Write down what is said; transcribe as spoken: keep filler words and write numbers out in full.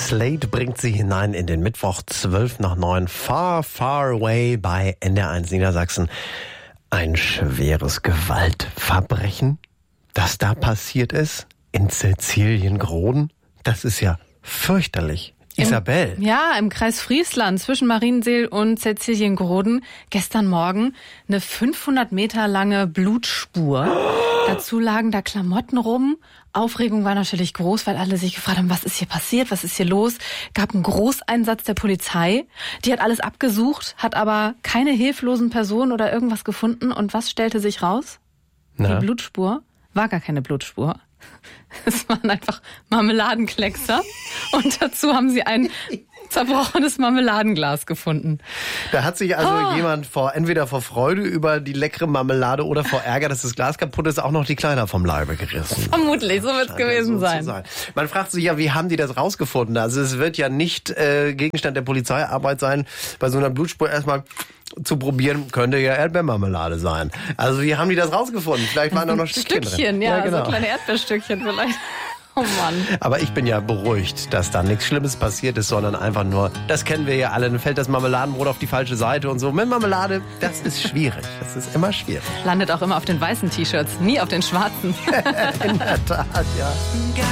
Slade bringt sie hinein in den Mittwoch, zwölf nach neun, Far, Far Away bei N D R eins Niedersachsen. Ein schweres Gewaltverbrechen, das da passiert ist in Cäciliengroden. Das ist ja fürchterlich. Isabel. Im, ja, im Kreis Friesland zwischen Marienseel und Cäciliengroden gestern Morgen eine fünfhundert Meter lange Blutspur. Dazu lagen da Klamotten rum. Aufregung war natürlich groß, weil alle sich gefragt haben, was ist hier passiert, was ist hier los. Gab einen Großeinsatz der Polizei. Die hat alles abgesucht, hat aber keine hilflosen Personen oder irgendwas gefunden. Und was stellte sich raus? Na? Die Blutspur war gar keine Blutspur. Es waren einfach Marmeladenkleckser und dazu haben sie ein zerbrochenes Marmeladenglas gefunden. Da hat sich also oh. jemand vor entweder vor Freude über die leckere Marmelade oder vor Ärger, dass das Glas kaputt ist, auch noch die Kleider vom Leibe gerissen. Vermutlich, so wird es gewesen so sein. sein. Man fragt sich ja, wie haben die das rausgefunden? Also es wird ja nicht äh, Gegenstand der Polizeiarbeit sein, bei so einer Blutspur erstmal zu probieren, könnte ja Erdbeermarmelade sein. Also wie haben die das rausgefunden? Vielleicht waren da noch Stückchen, Stückchen drin. ja, ja genau. So kleine Erdbeerstückchen vielleicht. Oh Mann. Aber ich bin ja beruhigt, dass da nichts Schlimmes passiert ist, sondern einfach nur, das kennen wir ja alle, dann fällt das Marmeladenbrot auf die falsche Seite und so. Mit Marmelade, das ist schwierig. Das ist immer schwierig. Landet auch immer auf den weißen T-Shirts, nie auf den schwarzen. In der Tat, ja.